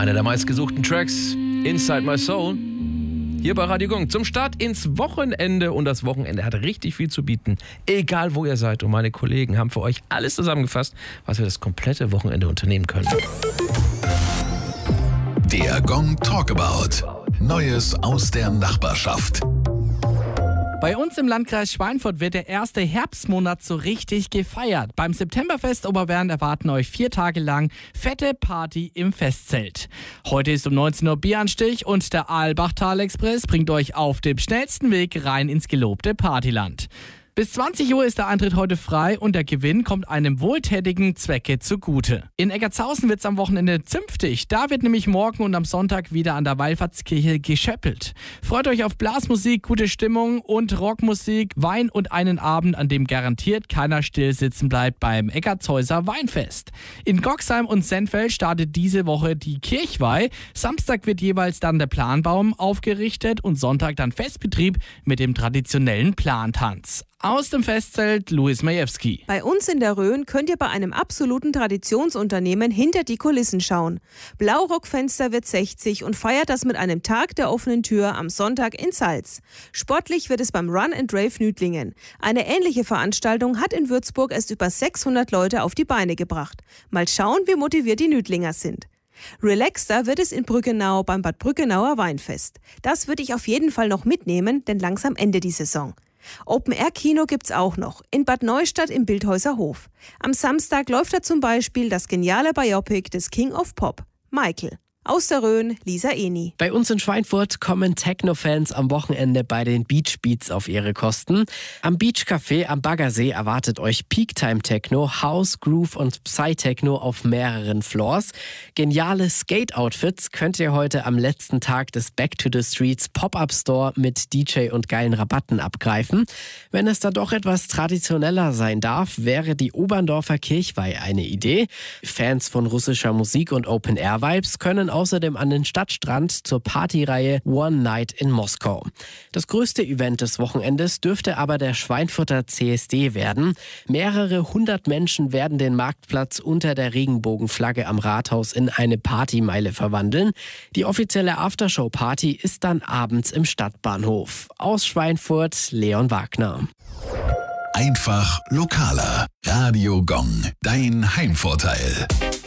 Einer der meistgesuchten Tracks, Inside My Soul. Hier bei Radio Gong. Zum Start ins Wochenende. Und das Wochenende hat richtig viel zu bieten. Egal wo ihr seid. Und meine Kollegen haben für euch alles zusammengefasst, was wir das komplette Wochenende unternehmen können. Der Gong Talkabout. Neues aus der Nachbarschaft. Bei uns im Landkreis Schweinfurt wird der erste Herbstmonat so richtig gefeiert. Beim Septemberfest Oberwern erwarten euch 4 Tage lang fette Party im Festzelt. Heute ist um 19 Uhr Bieranstich und der Aalbachtal-Express bringt euch auf dem schnellsten Weg rein ins gelobte Partyland. Bis 20 Uhr ist der Eintritt heute frei und der Gewinn kommt einem wohltätigen Zwecke zugute. In Eggertshausen wird es am Wochenende zünftig. Da wird nämlich morgen und am Sonntag wieder an der Wallfahrtskirche geschöppelt. Freut euch auf Blasmusik, gute Stimmung und Rockmusik, Wein und einen Abend, an dem garantiert keiner still sitzen bleibt beim Eggertshäuser Weinfest. In Goxheim und Sennfeld startet diese Woche die Kirchweih. Samstag wird jeweils dann der Planbaum aufgerichtet und Sonntag dann Festbetrieb mit dem traditionellen Plantanz. Aus dem Festzelt Luis Majewski. Bei uns in der Rhön könnt ihr bei einem absoluten Traditionsunternehmen hinter die Kulissen schauen. Blaurockfenster wird 60 und feiert das mit einem Tag der offenen Tür am Sonntag in Salz. Sportlich wird es beim Run and Rave Nüdlingen. Eine ähnliche Veranstaltung hat in Würzburg erst über 600 Leute auf die Beine gebracht. Mal schauen, wie motiviert die Nüdlinger sind. Relaxter wird es in Brückenau beim Bad Brückenauer Weinfest. Das würde ich auf jeden Fall noch mitnehmen, denn langsam endet die Saison. Open-Air-Kino gibt's auch noch, in Bad Neustadt im Bildhäuser Hof. Am Samstag läuft da zum Beispiel das geniale Biopic des King of Pop, Michael. Aus der Rhön, Lisa Eni. Bei uns in Schweinfurt kommen Techno-Fans am Wochenende bei den Beach Beats auf ihre Kosten. Am Beach Café am Baggersee erwartet euch Peak-Time-Techno, House, Groove und Psy-Techno auf mehreren Floors. Geniale Skate-Outfits könnt ihr heute am letzten Tag des Back to the Streets Pop-Up-Store mit DJ und geilen Rabatten abgreifen. Wenn es da doch etwas traditioneller sein darf, wäre die Oberndorfer Kirchweih eine Idee. Fans von russischer Musik und Open-Air-Vibes können außerdem an den Stadtstrand zur Partyreihe One Night in Moskau. Das größte Event des Wochenendes dürfte aber der Schweinfurter CSD werden. Mehrere 100 Menschen werden den Marktplatz unter der Regenbogenflagge am Rathaus in eine Partymeile verwandeln. Die offizielle Aftershow-Party ist dann abends im Stadtbahnhof. Aus Schweinfurt, Leon Wagner. Einfach lokaler. Radio Gong. Dein Heimvorteil.